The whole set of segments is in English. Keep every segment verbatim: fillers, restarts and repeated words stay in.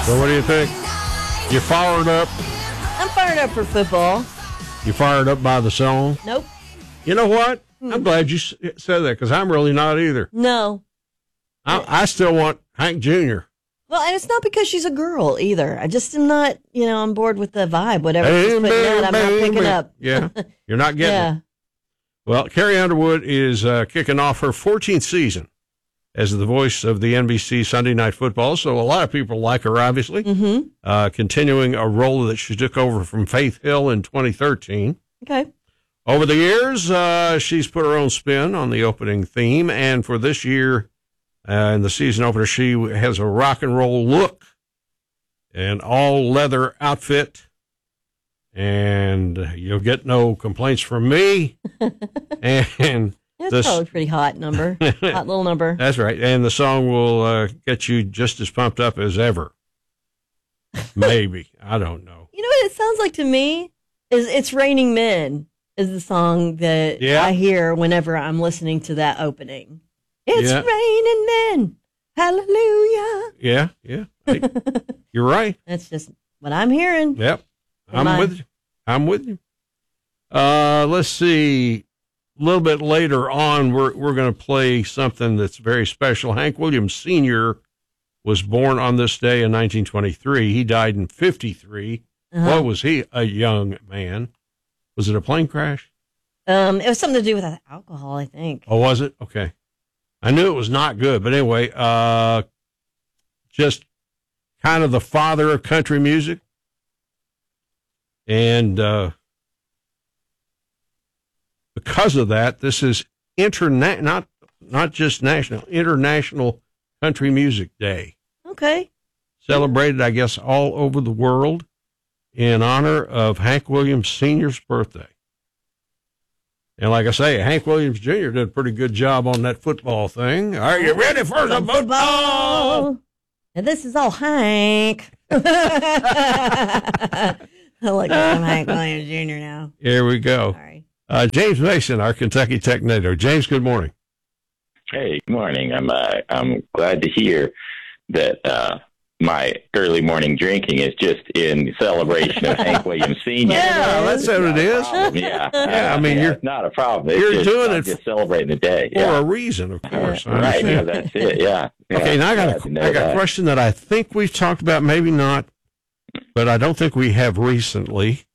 So what do you think? You fired up? I'm fired up for football. You fired up by the song? Nope. You know what? Hmm. I'm glad you s- said that because I'm really not either. No. I, I still want Hank Junior Well, and it's not because she's a girl either. I just am not, you know, I'm bored with the vibe. Whatever she's putting out, I'm not picking up. Yeah, you're not getting Yeah. it. Well, Carrie Underwood is uh, kicking off her fourteenth season as the voice of the N B C Sunday Night Football, so a lot of people like her, obviously. Mm-hmm. Uh, continuing a role that she took over from Faith Hill in twenty thirteen. Okay. Over the years, uh, she's put her own spin on the opening theme, and for this year, uh, in the season opener, she has a rock and roll look, an all-leather outfit, and you'll get no complaints from me. and It's this, probably a pretty hot number. Hot little number. That's right. And the song will uh, get you just as pumped up as ever. Maybe. I don't know. You know what it sounds like to me? Is It's Raining Men is the song that Yeah. I hear whenever I'm listening to that opening. It's Yeah. raining men. Hallelujah. Yeah, yeah. Hey, you're right. That's just what I'm hearing. Yep. Am I'm I- with you. I'm with you. Uh, let's see. A little bit later on, we're we're going to play something that's very special. Hank Williams Senior was born on this day in nineteen twenty-three. He died in fifty-three. Uh-huh. What was he? A young man. Was it a plane crash? Um, it was something to do with alcohol, I think. Oh, was it? Okay. I knew it was not good, but anyway, uh, just kind of the father of country music. And uh, because of that, this is interna- not not just national, International Country Music Day. Okay. Celebrated, I guess, all over the world in honor of Hank Williams Senior's birthday. And like I say, Hank Williams Junior did a pretty good job on that football thing. Are you ready for some football? And this is all Hank. I like I'm Hank Williams Junior now. Here we go. Sorry. Uh, James Mason, our Kentucky Tech native. James, good morning. Hey, good morning. I'm uh, I'm glad to hear that uh, my early morning drinking is just in celebration of Hank Williams Senior Yeah, that's what it is. Yeah, Yeah, I mean, yeah, you're- it's not a problem. It's you're just, doing I'm it just celebrating the day. For Yeah. a reason, of course. I Right. Yeah, understand. that's it. Yeah. yeah. Okay, now I got Glad to a, know I got a that. question that I think we've talked about, maybe not, but I don't think we have recently.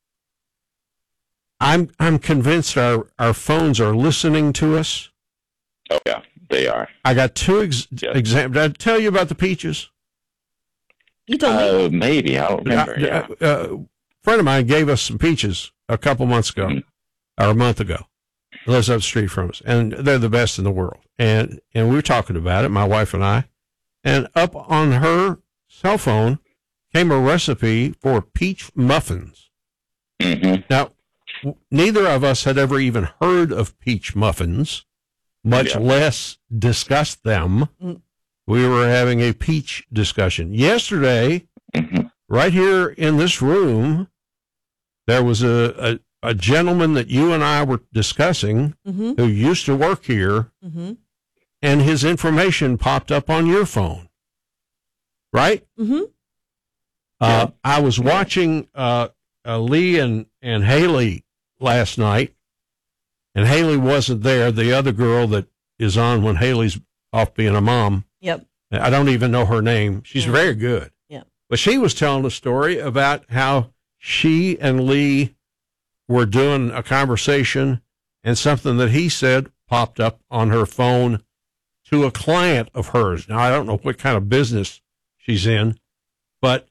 I'm I'm convinced our, our phones are listening to us. Oh yeah, they are. I got two ex- Yeah. examples. Did I tell you about the peaches? You told me. Uh, maybe I don't remember. Uh, Yeah. uh, uh, a friend of mine gave us some peaches a couple months ago, Mhm. or a month ago. He lives up the street from us, and they're the best in the world. And and we were talking about it, my wife and I, and up on her cell phone came a recipe for peach muffins. Mm-hmm. Now, w- neither of us had ever even heard of peach muffins, much Yeah. less discussed them. Mm. We were having a peach discussion. Yesterday, Mm-hmm. right here in this room, there was a, a, a gentleman that you and I were discussing Mm-hmm. who used to work here, Mm-hmm. and his information popped up on your phone, right? Mm-hmm. Uh, I was watching uh, uh, Lee and, and Haley last night, and Haley wasn't there. The other girl that is on when Haley's off being a mom, Yep. I don't even know her name. She's Yeah. very good. Yeah. But she was telling a story about how she and Lee were doing a conversation, and something that he said popped up on her phone to a client of hers. Now, I don't know what kind of business she's in, but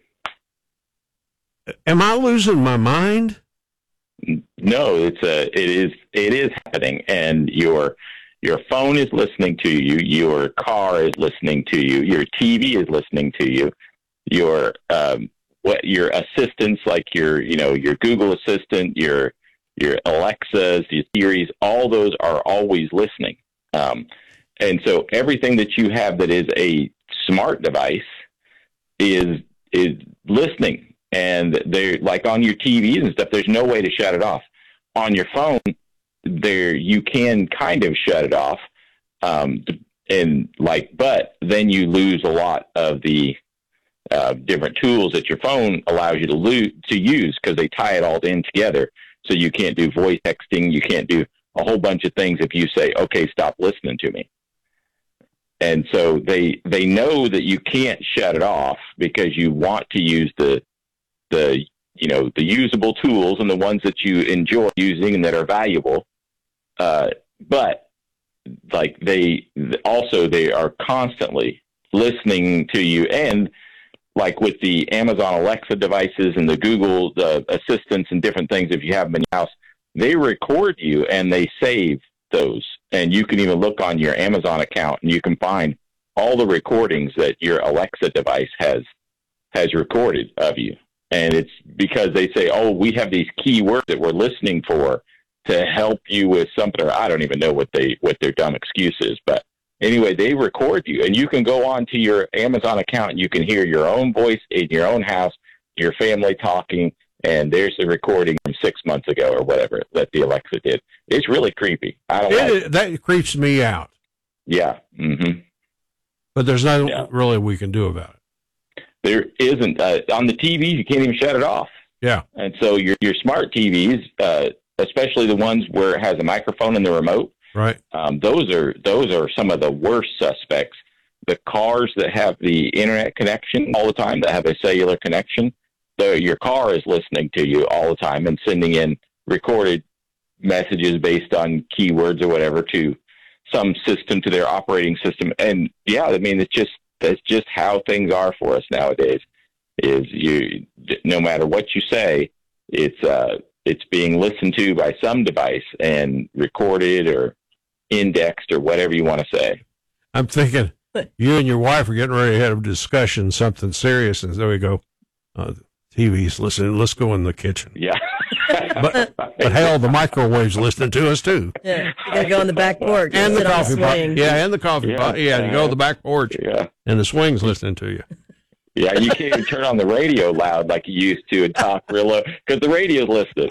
am I losing my mind? No, it's a, it is, it is happening, and your, your phone is listening to you, your car is listening to you, your T V is listening to you, your, um, what your assistants, like your, you know, your Google Assistant, your, your Alexas, your Siris, all those are always listening. Um, and so everything that you have that is a smart device is, is listening. And they're like on your T Vs and stuff, there's no way to shut it off. On your phone, there you can kind of shut it off. Um, and like, but then you lose a lot of the, uh, different tools that your phone allows you to lo- to use because they tie it all in together. So you can't do voice texting. You can't do a whole bunch of things if you say, okay, stop listening to me. And so they they know that you can't shut it off because you want to use the the you know the usable tools and the ones that you enjoy using and that are valuable. Uh, but like they also they are constantly listening to you, and like with the Amazon Alexa devices and the Google uh, assistants and different things, if you have them in your house, they record you and they save those. And you can even look on your Amazon account and you can find all the recordings that your Alexa device has has recorded of you. And it's because they say, oh, we have these keywords that we're listening for to help you with something. Or I don't even know what they what their dumb excuse is, but anyway, they record you, and you can go on to your Amazon account and you can hear your own voice in your own house, your family talking, and there's the recording from six months ago or whatever that the Alexa did. It's really creepy. I don't it, like it. That creeps me out. Yeah. Mm-hmm. But there's nothing Yeah. really we can do about it. There isn't. Uh, on the T Vs, you can't even shut it off. Yeah. And so your your smart T Vs, uh, especially the ones where it has a microphone in the remote, Right. Um, those are those are some of the worst suspects. The cars that have the internet connection all the time, that have a cellular connection, the, your car is listening to you all the time and sending in recorded messages based on keywords or whatever to some system, to their operating system. And yeah, I mean, it's just that's just how things are for us nowadays. Is you no matter what you say, it's uh, it's being listened to by some device and recorded or indexed or whatever you want to say. I'm thinking you and your wife are getting ready to have a discussion, something serious, and there we go. Uh, T V's listening. Let's go in the kitchen. Yeah. But, but hell, the microwave's listening to us too. Yeah, you gotta go on the back porch And the sit on coffee pot. swing. Yeah, and the coffee Yeah. pot. Yeah, you go to the back porch, Yeah. and the swing's listening to you. Yeah, you can't even turn on the radio loud like you used to and talk real low because the radio's listening.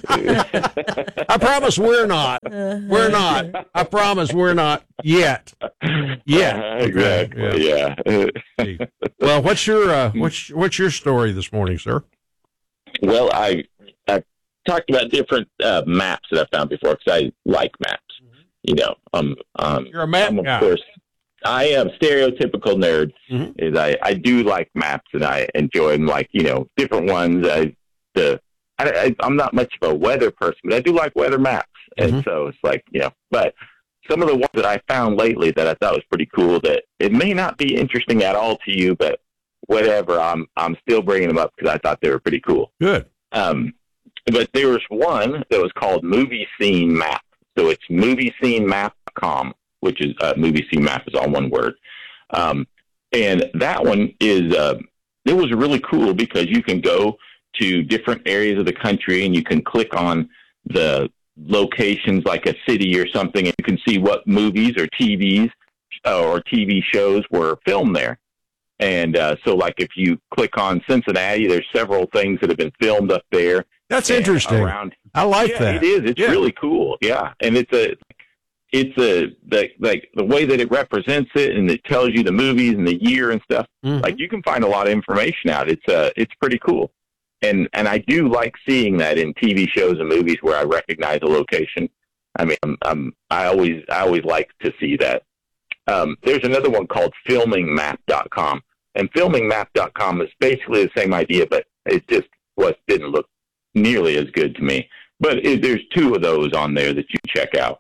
I promise we're not. We're not. I promise we're not yet. Yet. Uh, exactly. Yeah. Yeah. Well, what's your uh, what's what's your story this morning, sir? Well, I I talked about different uh, maps that I found before because I like maps. You know, um, um, You're a map I'm, of guy. course, I am stereotypical nerd. Mhm. Is I, I do like maps and I enjoy them, like you know different ones. I the I, I I'm not much of a weather person, but I do like weather maps, and Mhm. so it's like you know. But some of the ones that I found lately that I thought was pretty cool, that it may not be interesting at all to you, but whatever, I'm I'm still bringing them up because I thought they were pretty cool. Good. Um, but there was one that was called Movie Scene Map. So it's movie scene map dot com, which is uh, movie scene map is all one word. Um, and that one is, uh, it was really cool because you can go to different areas of the country and you can click on the locations like a city or something, and you can see what movies or T Vs uh, or T V shows were filmed there. And uh, so like if you click on Cincinnati, there's several things that have been filmed up there. That's and interesting. Around I like yeah, that. it is. It's Yeah. really cool. Yeah, and it's a, it's a the, like the way that it represents it, and it tells you the movies and the year and stuff. Mhm. Like you can find a lot of information out. It's uh, it's pretty cool, and and I do like seeing that in T V shows and movies where I recognize a location. I mean, I'm, I'm I always I always like to see that. Um, there's another one called filming map dot com, and filming map dot com is basically the same idea, but it just was didn't look nearly as good to me. But it, there's two of those on there that you can check out.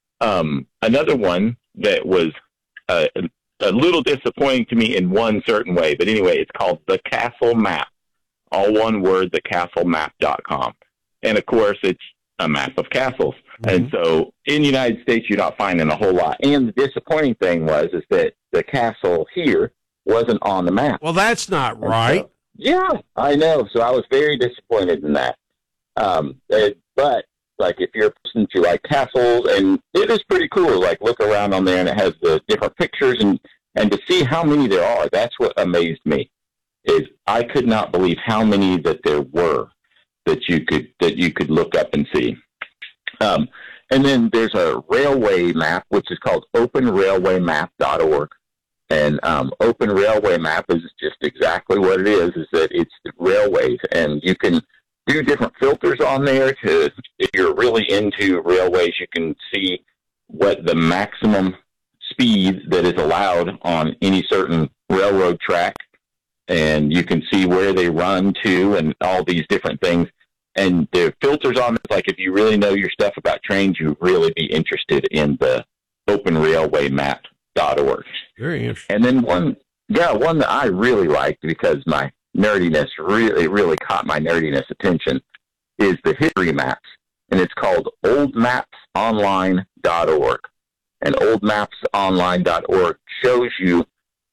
Um, another one that was uh, a little disappointing to me in one certain way, but anyway, it's called The Castle Map. All one word, the castle map dot com. And of course, it's a map of castles. Mhm. And so in the United States, you're not finding a whole lot. And the disappointing thing was is that the castle here wasn't on the map. Well, that's not And right. so- yeah, I know. So I was very disappointed in that. Um, it, but like if you're a person to like castles, and it is pretty cool. Like look around on there, and it has the different pictures, and and to see how many there are. That's what amazed me. Is I could not believe how many that there were that you could that you could look up and see. Um, and then there's a railway map, which is called open railway map dot org. And um, Open Railway Map is just exactly what it is, is that it's railways. And you can do different filters on there. To, if you're really into railways, you can see what the maximum speed that is allowed on any certain railroad track. And you can see where they run to and all these different things. And the filters on it, like if you really know your stuff about trains, you'd really be interested in the open railway map dot org. Very interesting. And then one, yeah, one that I really liked because my nerdiness really, really caught my nerdiness attention is the history maps. And it's called old maps online dot org. And old maps online dot org shows you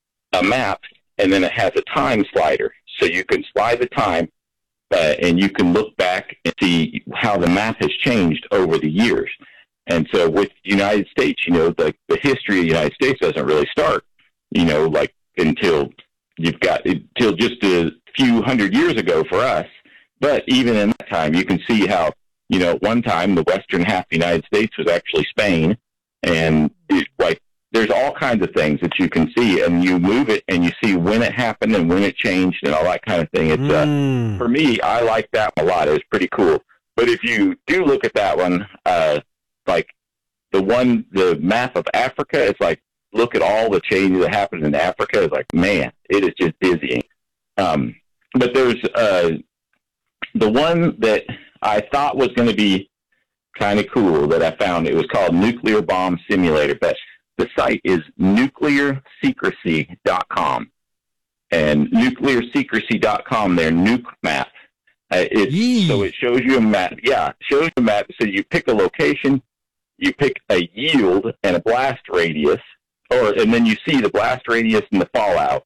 a map, and then it has a time slider. So you can slide the time, uh, and you can look back and see how the map has changed over the years. And so with the United States, you know, the, the history of the United States doesn't really start, you know, like until you've got, until just a few hundred years ago for us. But even in that time, you can see how, you know, at one time the western half of the United States was actually Spain. And it, like, there's all kinds of things that you can see, and you move it and you see when it happened and when it changed and all that kind of thing. It's Mm. uh, for me, I like that a lot. It was pretty cool. But if you do look at that one, uh, like the one, the map of Africa, it's like, look at all the changes that happened in Africa. It's like, man, it is just dizzying. Um, but there's uh, the one that I thought was going to be kind of cool that I found. It was called Nuclear Bomb Simulator, but the site is nuclear secrecy dot com. And nuclear secrecy dot com, their nuke map. Uh, it's, so it shows you a map. Yeah, it shows you a map. So you pick a location, you pick a yield and a blast radius, or and then you see the blast radius and the fallout.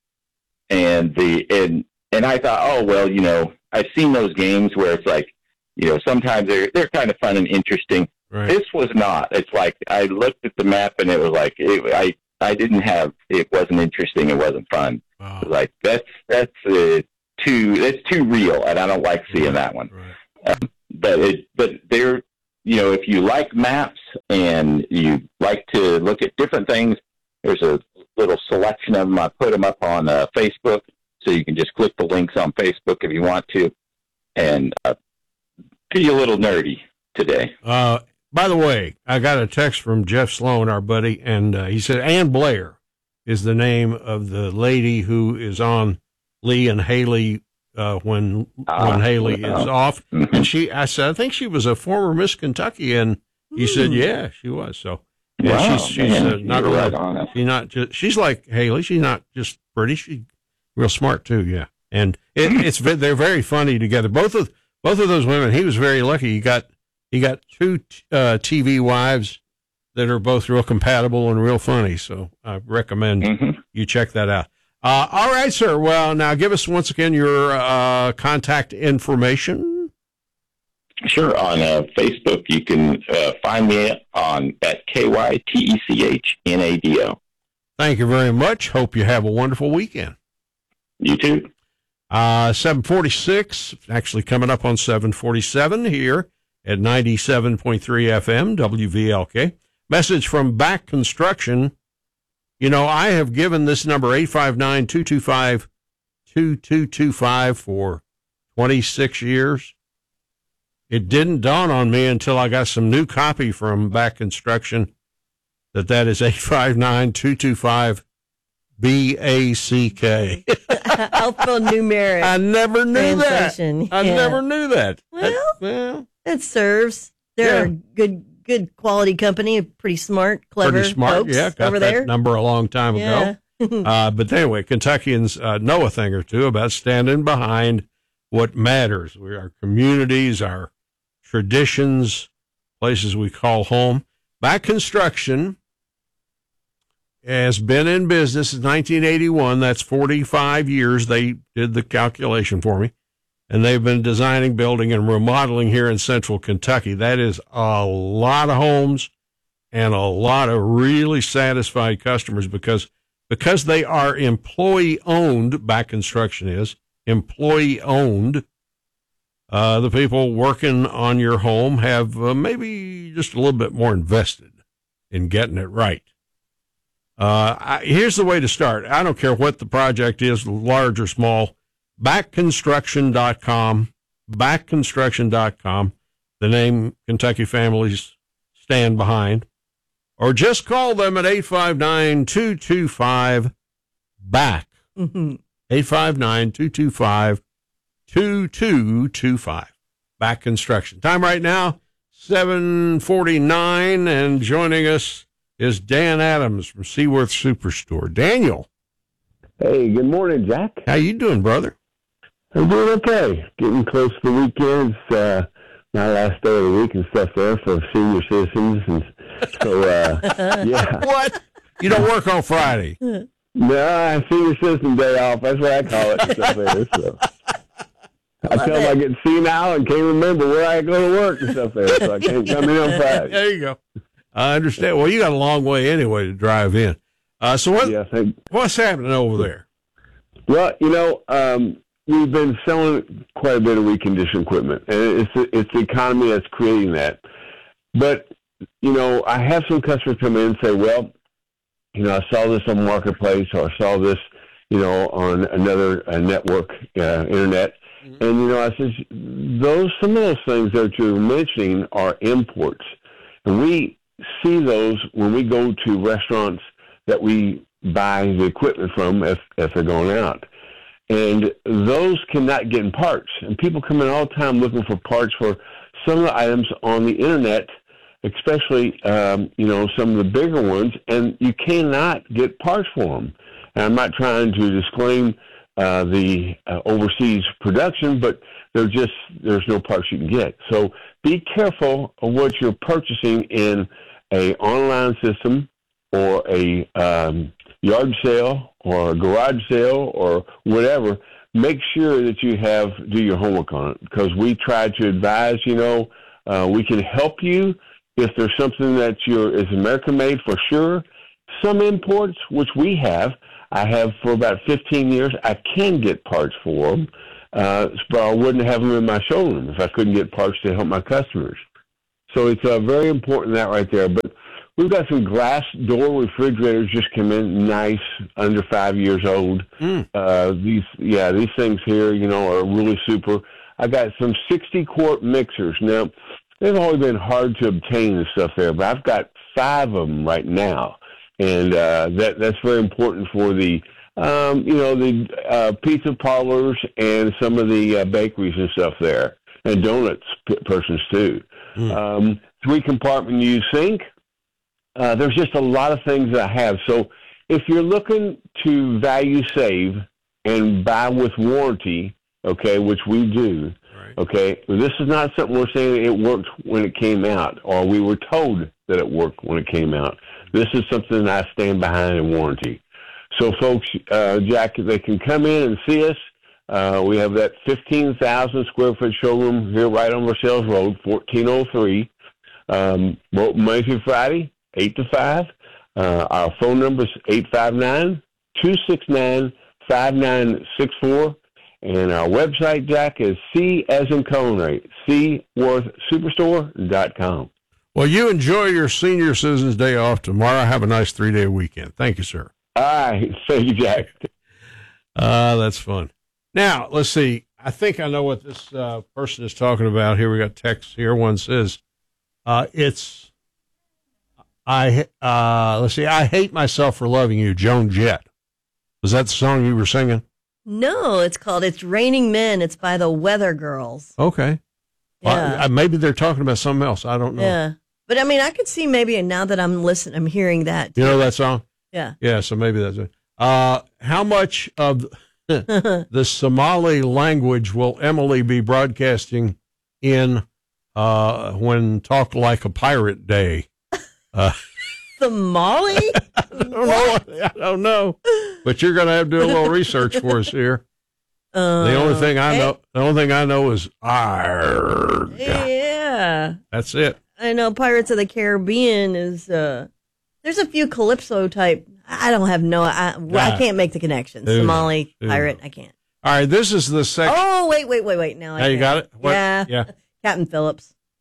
And the and and I thought, oh well, you know, I've seen those games where it's like, you know, sometimes they're they're kind of fun and interesting. Right. This was not. It's like I looked at the map and it was like it, I I didn't have. It wasn't interesting. It wasn't fun. Wow. It was like that's that's uh, too that's too real, and I don't like seeing Right. that one. Right. Um, but it but they're, you know, if you like maps and you like to look at different things, there's a little selection of them. I put them up on uh, Facebook, so you can just click the links on Facebook if you want to, and uh, be a little nerdy today. Uh, by the way, I got a text from Jeff Sloan, our buddy, and uh, he said Ann Blair is the name of the lady who is on Lee and Haley uh, when Ah, when Haley well. is off. Mhm. And she, I said, I think she was a former Miss Kentucky, and he said, yeah, she was. So yeah, Wow, she's she's man, uh, not you're only right on it. she's not just she's like Haley. She's not just pretty. She's real smart too. Yeah, and it, it's ve- they're very funny together. Both of both of those women. He was very lucky. He got he got two uh, T V wives that are both real compatible and real funny. So I recommend Mhm. you check that out. Uh, all right, sir. Well, now give us once again your uh, contact information. Sure. On uh, Facebook, you can uh, find me on at K Y T E C H N A D O. Thank you very much. Hope you have a wonderful weekend. You too. Uh, seven forty-six, actually coming up on seven forty-seven here at ninety-seven point three F M, W V L K. Message from Back Construction. You know, I have given this number eight five nine, two two five, two two two five for twenty-six years. It didn't dawn on me until I got some new copy from Back Construction that that is eight five nine, two two five, B A C K. Alphanumeric. I never knew that. translation. I Yeah. never knew that. Well, That- well, It serves. They're Yeah. a good, good quality company. Pretty smart, clever pretty smart. folks Yeah, got over that there. number a long time Yeah. ago. Uh, but anyway, Kentuckians uh, know a thing or two about standing behind what matters. We, our communities, our traditions, places we call home. Back Construction has been in business since nineteen eighty-one. That's forty-five years. They did the calculation for me. And they've been designing, building, and remodeling here in central Kentucky. That is a lot of homes and a lot of really satisfied customers because because they are employee owned. Back Construction is employee owned. Uh, the people working on your home have uh, maybe just a little bit more invested in getting it right. Uh, I, here's the way to start. I don't care what the project is, large or small. back construction dot com, back construction dot com, the name Kentucky Families stand behind. Or just call them at eight five nine, two two five, B A C K. Mm-hmm. eight five nine, two two five, two two two five. Back Construction. Time right now, seven forty-nine, and joining us is Dan Adams from Seaworth Superstore. Daniel. Hey, good morning, Jack. How you doing, brother? I'm doing okay. Getting close to the weekends, uh, my last day of the week and stuff there for senior citizens. And so, uh, yeah. What? You don't work on Friday? No, I have senior citizen day off. That's what I call it. And stuff there, so. I tell them I get senile and can't remember where I go to work and stuff there, so I can't come in on Friday. There you go. I understand. Well, you got a long way anyway to drive in. Uh, so what? Yeah, thank, what's happening over there? Well, you know, um, we've been selling quite a bit of reconditioned equipment, and it's it's the economy that's creating that. But, you know, I have some customers come in and say, well, you know, I saw this on Marketplace, or I saw this, you know, on another uh, network, uh, internet. Mm-hmm. And, you know, I said, those, some of those things that you're mentioning are imports. And we see those when we go to restaurants that we buy the equipment from if, if they're going out. And those cannot get in parts. And people come in all the time looking for parts for some of the items on the internet, especially, um, you know, some of the bigger ones, and you cannot get parts for them. And I'm not trying to disclaim uh, the uh, overseas production, but they're just, there's no parts you can get. So be careful of what you're purchasing in a online system or a um, yard sale or a garage sale or whatever. Make sure that you have, do your homework on it, because we try to advise, you know, uh, we can help you if there's something that you're, is American made for sure. Some imports, which we have, I have for about fifteen years, I can get parts for them, uh, but I wouldn't have them in my showroom if I couldn't get parts to help my customers. So it's uh, very important that right there. But we've got some glass door refrigerators just come in, nice, under five years old. Mm. Uh, these, yeah, these things here, you know, are really super. I got some sixty quart mixers. Now, they've always been hard to obtain and stuff there, but I've got five of them right now. And uh, that that's very important for the, um, you know, the uh, pizza parlors and some of the uh, bakeries and stuff there, and donuts p- persons too. Mm. Um, three compartment used sink. Uh, there's just a lot of things that I have. So if you're looking to value save and buy with warranty, okay, which we do, right. Okay, this is not something we're saying it worked when it came out, or we were told that it worked when it came out. This is something I stand behind in warranty. So, folks, uh, Jack, they can come in and see us. Uh, we have that fifteen thousand square foot showroom here right on Versailles Road, fourteen oh three. Um, Monday through Friday, eight to five. Uh, our phone number is eight five nine, two six nine, five nine six four. And our website, Jack, is C as in culinary, seaworth superstore dot com. Well, you enjoy your senior citizens day off tomorrow. Have a nice three-day weekend. Thank you, sir. All right. Thank you, Jack. Uh, that's fun. Now, let's see. I think I know what this uh, person is talking about here. We got text here. One says, uh, it's, I, uh, let's see, I hate myself for loving you, Joan Jett. Was that the song you were singing? No, it's called It's Raining Men. It's by the Weather Girls. Okay. Yeah. Well, I, maybe they're talking about something else. I don't know. Yeah. But I mean, I could see maybe now that I'm listening, I'm hearing that. Too. You know that song? Yeah. Yeah, so maybe that's it. Uh, how much of the Somali language will Emily be broadcasting in uh, when Talk Like a Pirate Day? Uh, Somali? I don't know. I don't know. But you're going to have to do a little research for us here. Uh, the only thing I know, the only thing I know is arg. Yeah. That's it. I know Pirates of the Caribbean is, uh, there's a few Calypso type. I don't have no, I, well, I can't make the connection. Dude, Somali, dude. pirate, I can't. All right, this is the section. Oh, wait, wait, wait, wait. Now I Now you can. got it? What? Yeah. Yeah. Captain Phillips.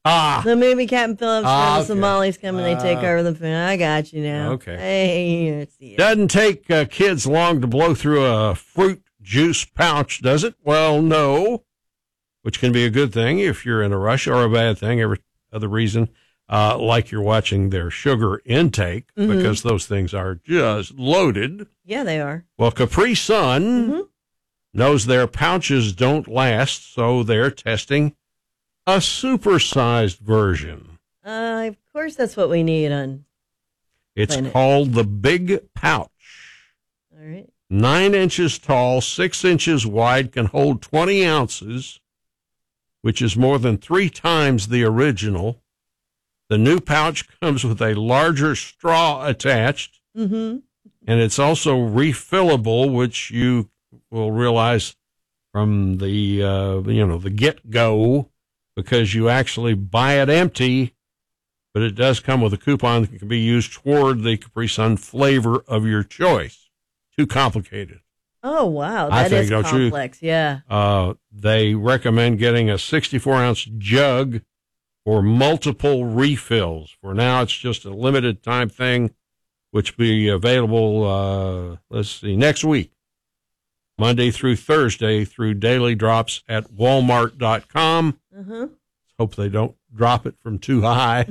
Ah. The movie Captain Phillips, Ah, where the okay. Somalis come and they take Ah. over the film. I got you now. Okay. Hey, it's the Doesn't take uh, kids long to blow through a fruit juice pouch, does it? Well, no, which can be a good thing if you're in a rush, or a bad thing, every other reason, uh, like you're watching their sugar intake, Mhm. because those things are just loaded. Yeah, they are. Well, Capri Sun Mhm. knows their pouches don't last, so they're testing a supersized version. Uh, of course, that's what we need on. It's Planet. called the Big Pouch. All right. Nine inches tall, six inches wide, can hold twenty ounces, which is more than three times the original. The new pouch comes with a larger straw attached, Mm-hmm. and it's also refillable, which you will realize from the uh, you know the get-go, because you actually buy it empty, but it does come with a coupon that can be used toward the Capri Sun flavor of your choice. Too complicated. Oh, wow. I That think, is don't you? complex. Yeah. Uh, they recommend getting a sixty-four ounce jug for multiple refills. For now, it's just a limited time thing, which will be available, uh, let's see, next week, Monday through Thursday, through daily drops at walmart dot com. Uh-huh. Hope they don't drop it from too high.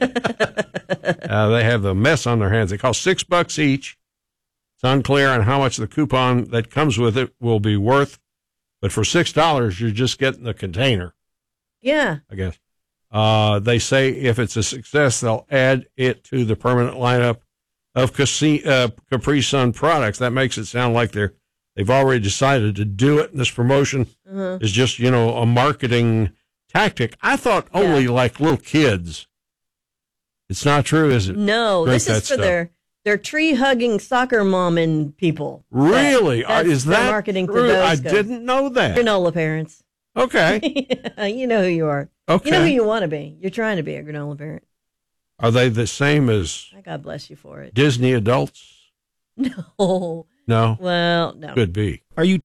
uh, they have the mess on their hands. They cost six bucks each. It's unclear on how much the coupon that comes with it will be worth, but for six dollars, you're just getting the container, Yeah. I guess. Uh, they say if it's a success, they'll add it to the permanent lineup of Casi- uh, Capri Sun products. That makes it sound like they're they've already decided to do it, and this promotion Uh-huh. is just, you know, a marketing tactic. I thought only Yeah. like little kids. It's not true, is it? No, Drink this that is for stuff. their their tree hugging soccer mom and people. Really? That- Uh, that's is their that marketing to true? those I guys. didn't know that. Granola parents. Okay. You know who you are. Okay. You know who you want to be. You're trying to be a granola parent. Are they the same as God bless you for it. Disney adults? No. No. Well, no. Could be. Are you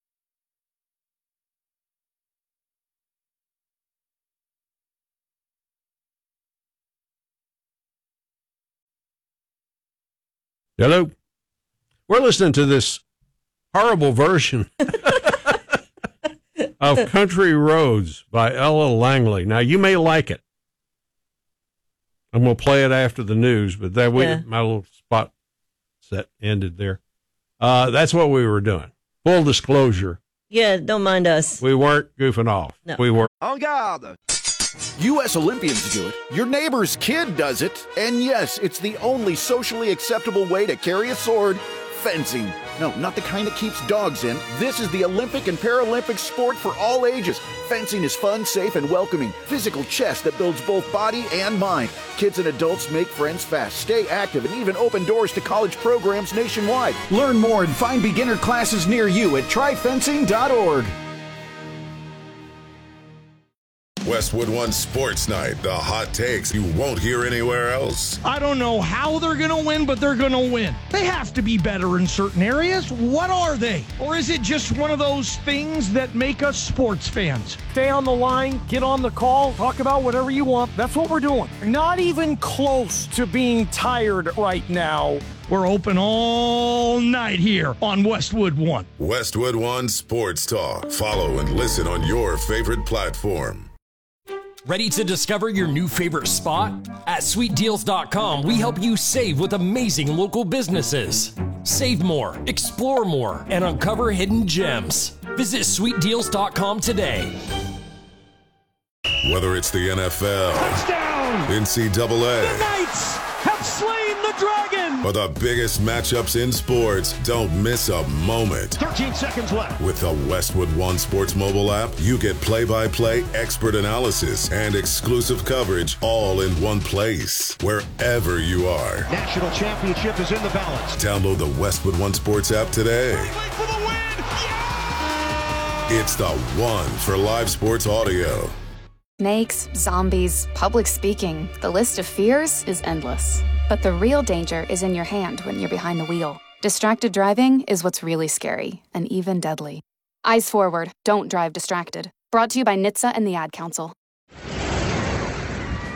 Hello. We're listening to this horrible version of Country Roads by Ella Langley. Now, you may like it. I'm going to play it after the news, but that we, Yeah. my little spot set ended there. Uh, that's what we were doing. Full disclosure, Yeah, don't mind us. we weren't goofing off. No. We were. en garde? U S Olympians do it. Your neighbor's kid does it. And yes, it's the only socially acceptable way to carry a sword. Fencing. No, not the kind that keeps dogs in. This is the Olympic and Paralympic sport for all ages. Fencing is fun, safe, and welcoming. Physical chess that builds both body and mind. Kids and adults make friends fast, stay active, and even open doors to college programs nationwide. Learn more and find beginner classes near you at try fencing dot org. Westwood One Sports Night, the hot takes you won't hear anywhere else. I don't know how they're going to win, but they're going to win. They have to be better in certain areas. What are they? Or is it just one of those things that make us sports fans? Stay on the line, get on the call, talk about whatever you want. That's what we're doing. Not even close to being tired right now. We're open all night here on Westwood One. Westwood One Sports Talk. Follow and listen on your favorite platform. Ready to discover your new favorite spot? At sweet deals dot com, we help you save with amazing local businesses. Save more, explore more, and uncover hidden gems. Visit sweet deals dot com today. Whether it's the N F L, Touchdown! N C double A, The Knights have slain the dragon! or the biggest matchups in sports, don't miss a moment. thirteen seconds left. With the Westwood One Sports mobile app, you get play-by-play expert analysis and exclusive coverage all in one place, wherever you are. National championship is in the balance. Download the Westwood One Sports app today. For the win! It's the one for live sports audio. Snakes, zombies, public speaking. The list of fears is endless. But the real danger is in your hand when you're behind the wheel. Distracted driving is what's really scary and even deadly. Eyes forward, don't drive distracted. Brought to you by N H T S A and the Ad Council.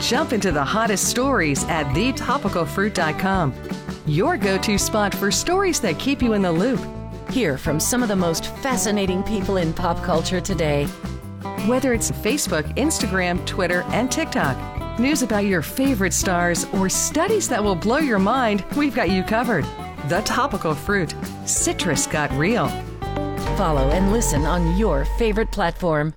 Jump into the hottest stories at the topical fruit dot com. Your go-to spot for stories that keep you in the loop. Hear from some of the most fascinating people in pop culture today. Whether it's Facebook, Instagram, Twitter, and TikTok, news about your favorite stars, or studies that will blow your mind, we've got you covered. The Topical Fruit. Citrus got real. Follow and listen on your favorite platform.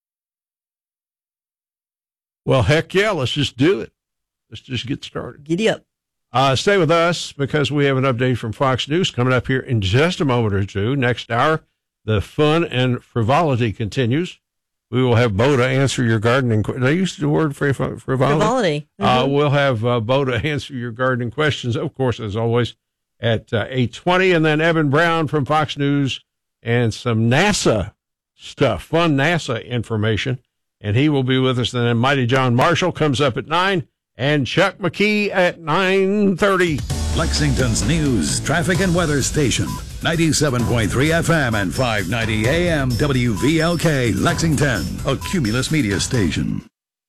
Well, heck yeah, let's just do it. Let's just get started. Giddy up. Uh, stay with us because we have an update from Fox News coming up here in just a moment or two. Next hour, the fun and frivolity continues. We will have Bo to answer your gardening questions. Did I use the word friv- frivolity? Frivolity. Mm-hmm. Uh, we'll have uh, Bo to answer your gardening questions, of course, as always, at uh, eight twenty. And then Evan Brown from Fox News and some NASA stuff, fun NASA information. And he will be with us. And then Mighty John Marshall comes up at nine, and Chuck McKee at nine thirty. Lexington's news, traffic, and weather station. ninety-seven point three F M and five ninety A M W V L K, Lexington, a Cumulus media station.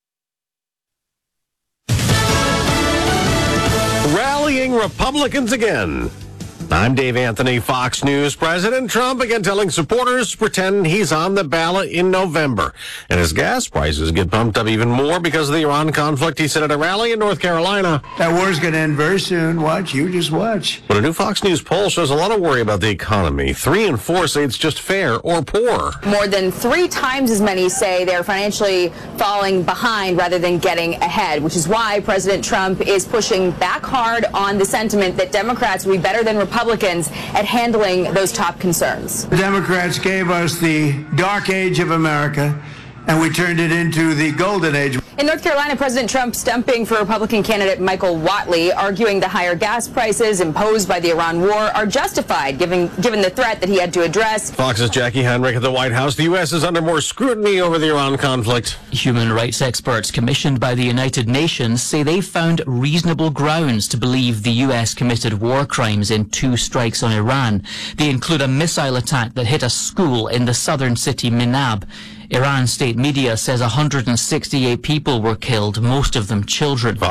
Rallying Republicans again. I'm Dave Anthony, Fox News. President Trump again telling supporters to pretend he's on the ballot in November. And as gas prices get bumped up even more because of the Iran conflict, he said at a rally in North Carolina. That war's going to end very soon. Watch. You just watch. But a new Fox News poll shows a lot of worry about the economy. Three in four say it's just fair or poor. More than three times as many say they're financially falling behind rather than getting ahead, which is why President Trump is pushing back hard on the sentiment that Democrats will be better than Republicans Republicans at handling those top concerns. The Democrats gave us the dark age of America, and we turned it into the golden age. In North Carolina, President Trump stumping for Republican candidate Michael Whatley, arguing the higher gas prices imposed by the Iran war are justified, given, given the threat that he had to address. Fox's Jackie Heinrich at the White House. The U S is under more scrutiny over the Iran conflict. Human rights experts commissioned by the United Nations say they found reasonable grounds to believe the U S committed war crimes in two strikes on Iran. They include a missile attack that hit a school in the southern city Minab. Iran state media says one hundred sixty-eight people were killed, most of them children.